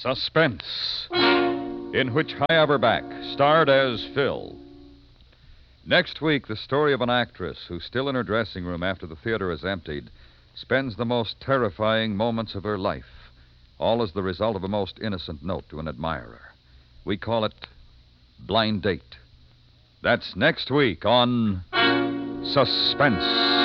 Suspense, in which High Averback starred as Phil. Next week, the story of an actress who, still in her dressing room after the theater is emptied, spends the most terrifying moments of her life, all as the result of a most innocent note to an admirer. We call it Blind Date. That's next week on Suspense.